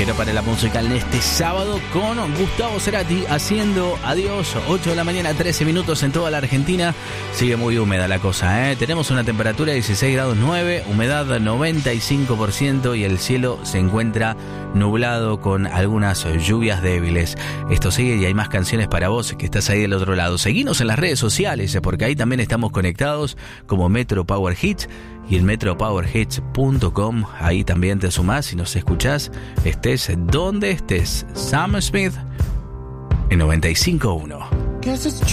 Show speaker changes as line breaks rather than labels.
Que no pare la música en este sábado con Gustavo Cerati haciendo adiós. 8 de la mañana, 13 minutos en toda la Argentina. Sigue muy húmeda la cosa, ¿eh? Tenemos una temperatura de 16 grados 9, humedad 95% y el cielo se encuentra nublado con algunas lluvias débiles. Esto sigue y hay más canciones para vos que estás ahí del otro lado. Seguinos en las redes sociales porque ahí también estamos conectados como Metro Power Hits y en metropowerhits.com. Ahí también te sumás y nos escuchás, estés donde estés. Sam Smith en 95.1.